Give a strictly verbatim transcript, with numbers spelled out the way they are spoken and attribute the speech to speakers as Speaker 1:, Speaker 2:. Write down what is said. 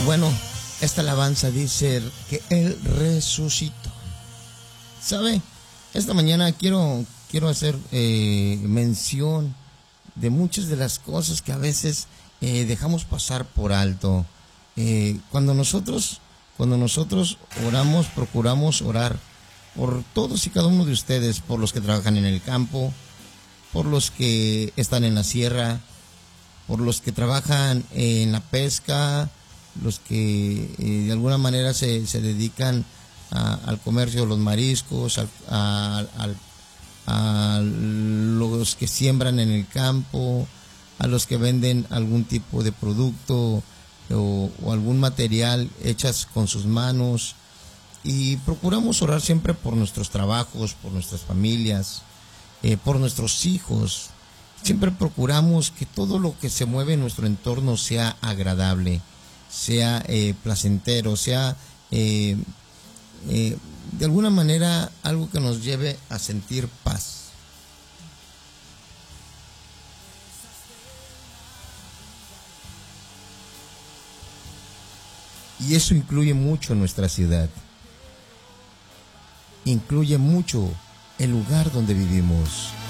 Speaker 1: Bueno, esta alabanza dice que Él resucitó. ¿Sabe? Esta mañana quiero, quiero hacer eh, mención de muchas de las cosas que a veces eh, dejamos pasar por alto. Eh, cuando nosotros, cuando nosotros oramos, procuramos orar por todos y cada uno de ustedes, por los que trabajan en el campo, por los que están en la sierra, por los que trabajan en la pesca, los que eh, de alguna manera se, se dedican a, al comercio de los mariscos, al, a, al, a los que siembran en el campo, a los que venden algún tipo de producto o, o algún material hechas con sus manos. Y procuramos orar siempre por nuestros trabajos, por nuestras familias, eh, por nuestros hijos. Siempre procuramos que todo lo que se mueve en nuestro entorno sea agradable, sea eh, placentero, sea eh, eh, de alguna manera algo que nos lleve a sentir paz. Y eso incluye mucho nuestra ciudad. Incluye mucho el lugar donde vivimos.